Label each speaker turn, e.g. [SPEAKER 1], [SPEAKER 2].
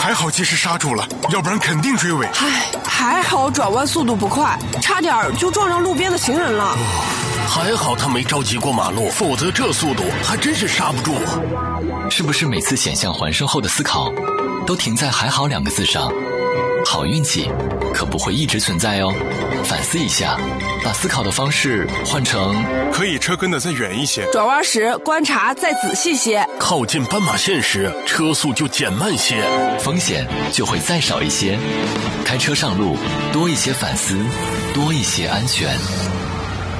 [SPEAKER 1] 还好及时刹住了，要不然肯定追尾。
[SPEAKER 2] 还好转弯速度不快，差点就撞上路边的行人了。
[SPEAKER 3] 还好他没着急过马路，否则这速度还真是刹不住啊。
[SPEAKER 4] 是不是每次险象环生后的思考都停在还好2个字上？好运气可不会一直存在哦，反思一下，把思考的方式换成
[SPEAKER 1] 可以车跟得再远一些，
[SPEAKER 2] 转弯时观察再仔细些，
[SPEAKER 3] 靠近斑马线时车速就减慢些，
[SPEAKER 4] 风险就会再少一些。开车上路多一些反思，多一些安全。